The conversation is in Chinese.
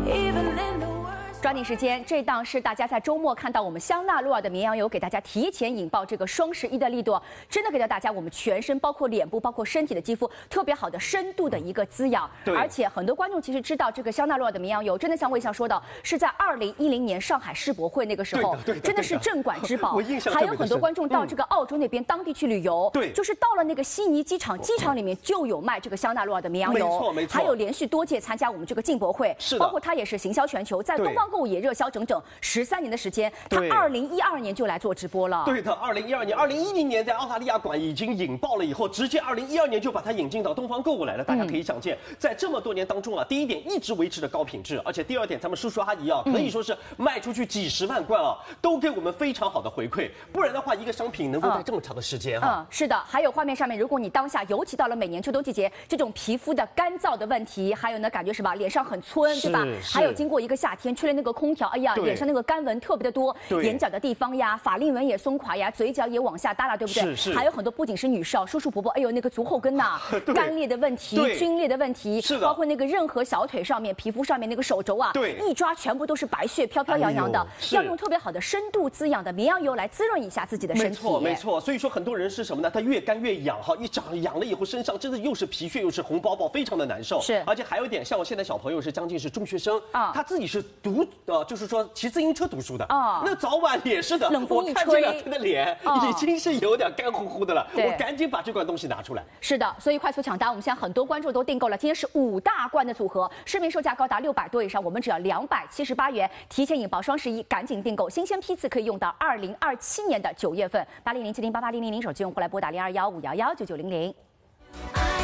抓紧时间，这档是大家在周末看到我们香娜露尔的绵羊油，给大家提前引爆这个双11的力度，真的给到大家我们全身，包括脸部、包括身体的肌肤特别好的深度的一个滋养。而且很多观众其实知道这个香娜露尔的绵羊油，真的像魏翔说的，是在2010年上海世博会那个时候，真的是镇馆之宝。还有很多观众到这个澳洲那边当地去旅游，就是到了那个悉尼机场，机场里面就有卖这个香娜露尔的绵羊油，没错。还有连续多届参加我们这个进博会，包括它也是行销全球，在东方购物也热销整整13年的时间。他2012年就来做直播了。 对的，2012年、2010年在澳大利亚馆已经引爆了，以后直接2012年就把它引进到东方购物来了。大家可以想见，在这么多年当中啊，第一点一直维持着高品质，而且第二点，咱们叔叔阿姨啊，可以说是卖出去几十万罐啊，都给我们非常好的回馈。不然的话，一个商品能够待这么长的时间哈。 是的，还有画面上面，如果你当下尤其到了每年秋冬季节，这种皮肤的干燥的问题，还有呢感觉是吧，脸上很皴，对吧？还有经过一个夏天吹了那个空调，哎呀，脸上那个干纹特别的多，眼角的地方呀，法令纹也松垮呀，嘴角也往下耷拉，对不对？是。还有很多不仅是女士哦，叔叔伯伯，哎呦那个足后跟呐，干裂的问题、皲裂的问题，包括那个任何小腿上面、皮肤上面那个手肘啊，一抓全部都是白屑飘飘扬扬的，要用特别好的深度滋养的绵羊油来滋润一下自己的身体。 没错。所以说很多人是什么呢？他越干越痒哈，一长痒了以后，身上真的又是皮屑又是红包包，非常的难受。是。而且还有一点，像我现在小朋友是将近是中学生啊，他自己是就是说骑自行车读书的啊，那早晚也是的。 冷风一吹， 我看这两天的脸已经是有点干乎乎的了，我赶紧把这罐东西拿出来。 是的，所以快速抢单，我们现在很多观众都订购了，今天是5大罐的组合，市面售价高达600多以上，我们只要278元，提前引爆双11，赶紧订购，新鲜批次可以用到2027年的9月份。8007088000手机用户来拨打0215119900。